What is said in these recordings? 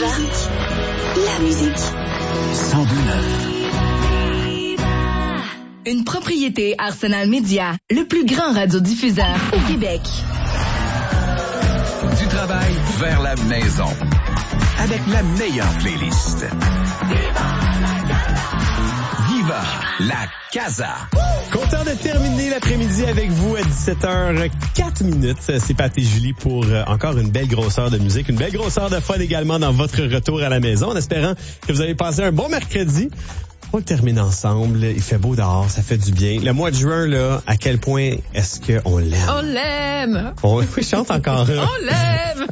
La musique. 102.9. Une propriété Arsenal Média, le plus grand radiodiffuseur au Québec. Du travail vers la maison. Avec la meilleure playlist. Viva la Casa. Content de terminer l'après-midi avec vous à 17h04. C'est Pat et Julie pour encore une belle grosseur de musique, une belle grosseur de fun également dans votre retour à la maison, en espérant que vous avez passé un bon mercredi. On le termine ensemble, il fait beau dehors, ça fait du bien. Le mois de juin, là, à quel point est-ce qu'on l'aime? On l'aime! Oui, chante encore. On l'aime!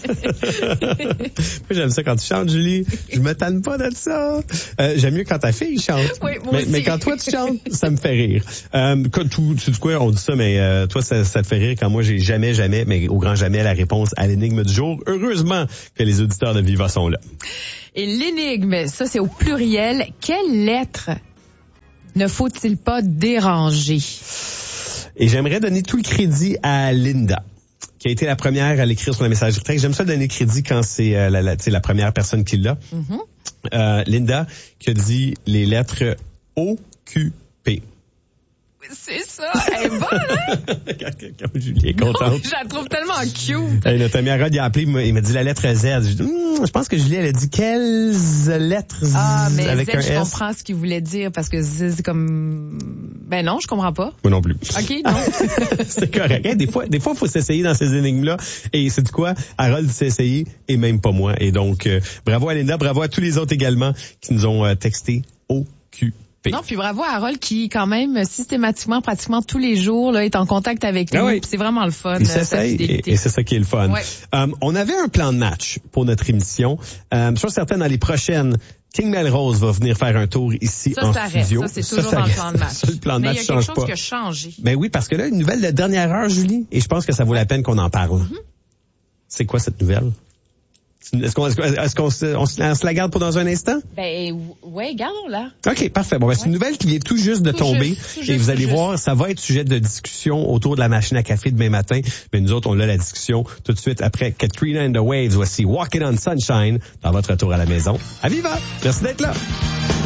Moi, j'aime ça quand tu chantes, Julie. Je me tanne pas de ça. J'aime mieux quand ta fille chante. Oui, moi aussi. Mais quand toi, tu chantes, ça me fait rire. Tu sais quoi, on dit ça, mais toi, ça te fait rire quand moi, j'ai jamais, mais au grand jamais, la réponse à l'énigme du jour. Heureusement que les auditeurs de Viva sont là. Et l'énigme, ça c'est au pluriel. Quelle lettre ne faut-il pas déranger? Et j'aimerais donner tout le crédit à Linda, qui a été la première à l'écrire sur la messagerie texte. J'aime ça donner crédit quand c'est la première personne qui l'a. Mm-hmm. Linda, qui a dit les lettres O-Q-P. C'est ça, elle est bonne, hein? Comme Julie est contente. Je la trouve tellement cute. Hey, notre ami Harold, il a appelé, il m'a dit la lettre Z. Je pense que Julie, elle a dit quelles lettres Z avec Z, un je S? comprends ce qu'il voulait dire parce que Z, c'est comme... Ben non, je comprends pas. Moi non plus. OK, non. C'est correct. Hey, des fois, il faut s'essayer dans ces énigmes-là. Et c'est quoi? Harold s'est essayé et même pas moi. Et donc, bravo à Linda, bravo à tous les autres également qui nous ont texté OQ. Non, puis bravo à Harold qui, quand même, systématiquement, pratiquement tous les jours, là, est en contact avec nous. Oui. C'est vraiment le fun. Il s'essaye et c'est ça qui est le fun. Ouais. On avait un plan de match pour notre émission. Je suis certain dans les prochaines, King Melrose va venir faire un tour ici en studio. Ça, c'est toujours dans le plan de match. Ça, le plan de match change pas. Mais il y a quelque chose qui a changé. Ben oui, parce que là, une nouvelle de dernière heure, Julie, et je pense que ça vaut la peine qu'on en parle. Mm-hmm. C'est quoi cette nouvelle? Est-ce qu'on se la garde pour dans un instant? Ben, ouais, gardons-la. OK, parfait. Bon, c'est une nouvelle qui vient tout juste de tomber. Et vous allez voir, ça va être sujet de discussion autour de la machine à café demain matin. Mais nous autres, on a la discussion tout de suite après Katrina and the Waves. Voici Walking on Sunshine dans votre retour à la maison. À Viva! Merci d'être là!